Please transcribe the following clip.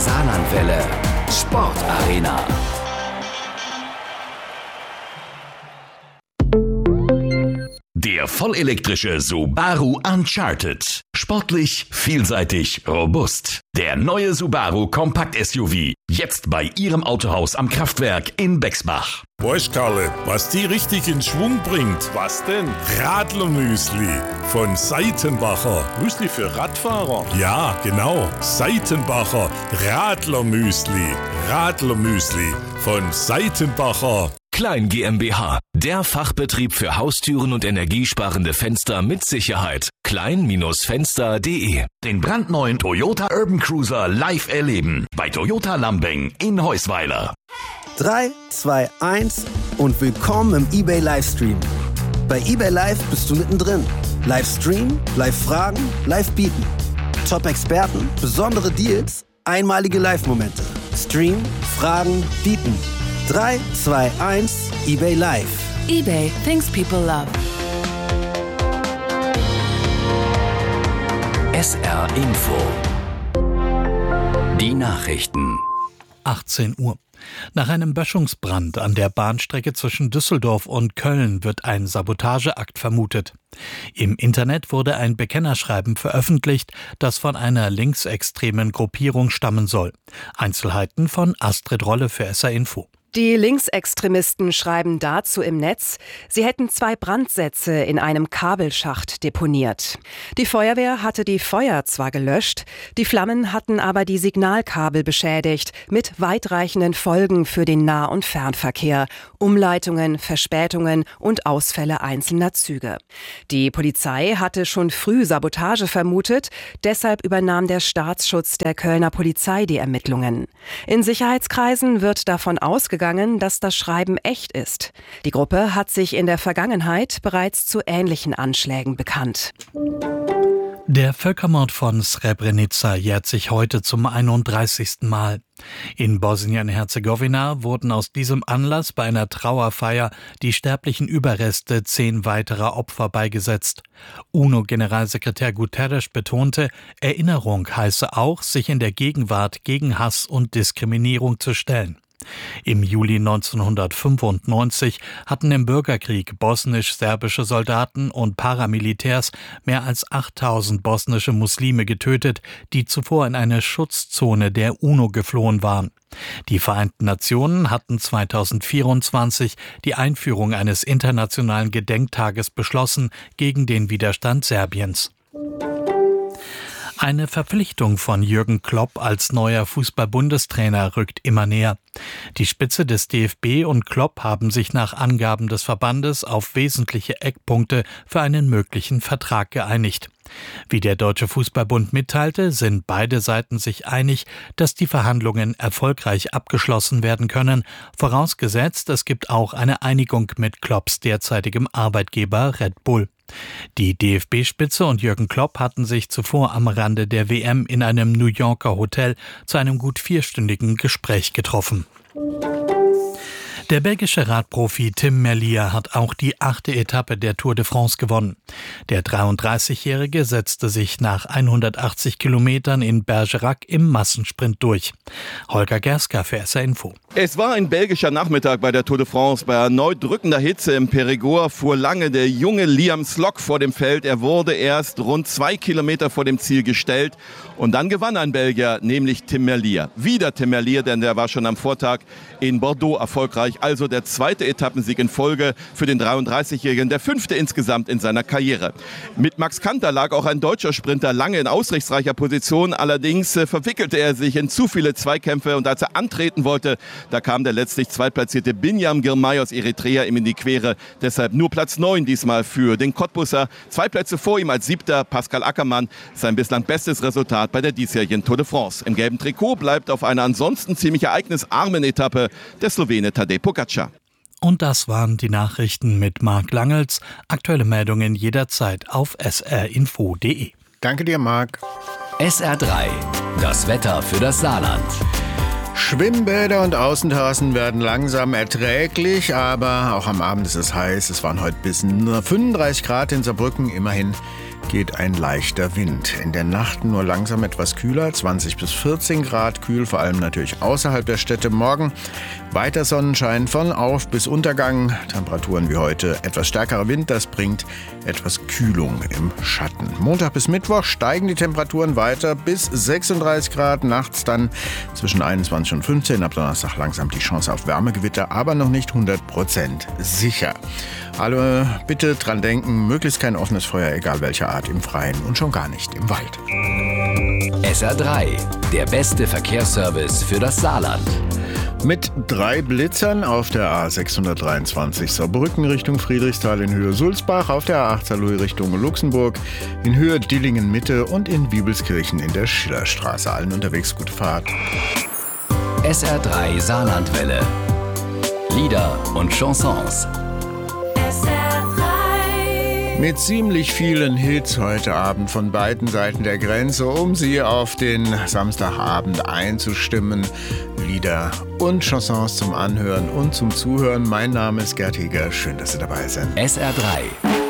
Saarlandwelle. Sportarena. Der vollelektrische Subaru Uncharted. Sportlich, vielseitig, robust. Der neue Subaru Kompakt-SUV. Jetzt bei Ihrem Autohaus am Kraftwerk in Bexbach. Weißt Karle, was die richtig in Schwung bringt? Was denn? Radlermüsli von Seitenbacher. Müsli für Radfahrer? Ja, genau. Seitenbacher Radlermüsli. Radlermüsli von Seitenbacher. Klein GmbH, der Fachbetrieb für Haustüren und energiesparende Fenster mit Sicherheit. klein-fenster.de. Den brandneuen Toyota Urban Cruiser live erleben. Bei Toyota Lambing in Heusweiler. 3, 2, 1 und willkommen im eBay Livestream. Bei eBay Live bist du mittendrin. Livestream, Live-Fragen, Live-Bieten. Top-Experten, besondere Deals, einmalige Live-Momente. Stream, Fragen, Bieten. 3, 2, 1, eBay Live. eBay, things people love. SR Info. Die Nachrichten. 18 Uhr. Nach einem Böschungsbrand an der Bahnstrecke zwischen Düsseldorf und Köln wird ein Sabotageakt vermutet. Im Internet wurde ein Bekennerschreiben veröffentlicht, das von einer linksextremen Gruppierung stammen soll. Einzelheiten von Astrid Rolle für SR Info. Die Linksextremisten schreiben dazu im Netz, sie hätten 2 Brandsätze in einem Kabelschacht deponiert. Die Feuerwehr hatte die Feuer zwar gelöscht, die Flammen hatten aber die Signalkabel beschädigt, mit weitreichenden Folgen für den Nah- und Fernverkehr, Umleitungen, Verspätungen und Ausfälle einzelner Züge. Die Polizei hatte schon früh Sabotage vermutet, deshalb übernahm der Staatsschutz der Kölner Polizei die Ermittlungen. In Sicherheitskreisen wird davon ausgegangen, dass das Schreiben echt ist. Die Gruppe hat sich in der Vergangenheit bereits zu ähnlichen Anschlägen bekannt. Der Völkermord von Srebrenica jährt sich heute zum 31. Mal. In Bosnien-Herzegowina wurden aus diesem Anlass bei einer Trauerfeier die sterblichen Überreste 10 weiterer Opfer beigesetzt. UNO-Generalsekretär Guterres betonte, Erinnerung heiße auch, sich in der Gegenwart gegen Hass und Diskriminierung zu stellen. Im Juli 1995 hatten im Bürgerkrieg bosnisch-serbische Soldaten und Paramilitärs mehr als 8000 bosnische Muslime getötet, die zuvor in eine Schutzzone der UNO geflohen waren. Die Vereinten Nationen hatten 2024 die Einführung eines internationalen Gedenktages beschlossen gegen den Widerstand Serbiens. Eine Verpflichtung von Jürgen Klopp als neuer Fußball-Bundestrainer rückt immer näher. Die Spitze des DFB und Klopp haben sich nach Angaben des Verbandes auf wesentliche Eckpunkte für einen möglichen Vertrag geeinigt. Wie der Deutsche Fußballbund mitteilte, sind beide Seiten sich einig, dass die Verhandlungen erfolgreich abgeschlossen werden können, vorausgesetzt, es gibt auch eine Einigung mit Klopps derzeitigem Arbeitgeber Red Bull. Die DFB-Spitze und Jürgen Klopp hatten sich zuvor am Rande der WM in einem New Yorker Hotel zu einem gut 4-stündigen Gespräch getroffen. Der belgische Radprofi Tim Merlier hat auch die 8. Etappe der Tour de France gewonnen. Der 33-Jährige setzte sich nach 180 Kilometern in Bergerac im Massensprint durch. Holger Gerska für SR Info. Es war ein belgischer Nachmittag bei der Tour de France. Bei erneut drückender Hitze im Périgord fuhr lange der junge Liam Slock vor dem Feld. Er wurde erst rund 2 Kilometer vor dem Ziel gestellt. Und dann gewann ein Belgier, nämlich Tim Merlier. Wieder Tim Merlier, denn der war schon am Vortag in Bordeaux erfolgreich. Also der 2. Etappensieg in Folge für den 33-Jährigen, der 5. insgesamt in seiner Karriere. Mit Max Kanter lag auch ein deutscher Sprinter lange in aussichtsreicher Position. Allerdings verwickelte er sich in zu viele Zweikämpfe und als er antreten wollte, da kam der letztlich zweitplatzierte Binyam Girmay aus Eritrea ihm in die Quere. Deshalb nur Platz 9 diesmal für den Cottbusser. 2 Plätze vor ihm als 7. Pascal Ackermann. Sein bislang bestes Resultat bei der diesjährigen Tour de France. Im gelben Trikot bleibt auf einer ansonsten ziemlich ereignisarmen Etappe der Slowene Tadej Pogačar. Und das waren die Nachrichten mit Marc Langels. Aktuelle Meldungen jederzeit auf srinfo.de. Danke dir, Marc. SR3, das Wetter für das Saarland. Schwimmbäder und Außenterrassen werden langsam erträglich, aber auch am Abend ist es heiß. Es waren heute bis 35 Grad in Saarbrücken. Immerhin geht ein leichter Wind. In der Nacht nur langsam etwas kühler, 20 bis 14 Grad kühl, vor allem natürlich außerhalb der Städte. Morgen weiter Sonnenschein von Auf- bis Untergang. Temperaturen wie heute, etwas stärkerer Wind, das bringt etwas Kühlung im Schatten. Montag bis Mittwoch steigen die Temperaturen weiter bis 36 Grad, nachts dann zwischen 21 und 15. Ab Donnerstag langsam die Chance auf Wärmegewitter, aber noch nicht 100% sicher. Alle bitte dran denken, möglichst kein offenes Feuer, egal welcher Art, im Freien und schon gar nicht im Wald. SR3, der beste Verkehrsservice für das Saarland. Mit 3 Blitzern auf der A623 Saarbrücken Richtung Friedrichsthal in Höhe Sulzbach, auf der A8 Saarlouis Richtung Luxemburg, in Höhe Dillingen Mitte und in Wiebelskirchen in der Schillerstraße. Allen unterwegs gute Fahrt. SR3 Saarlandwelle. Lieder und Chansons. Mit ziemlich vielen Hits heute Abend von beiden Seiten der Grenze, um Sie auf den Samstagabend einzustimmen. Lieder und Chansons zum Anhören und zum Zuhören. Mein Name ist Gerd Heger. Schön, dass Sie dabei sind. SR3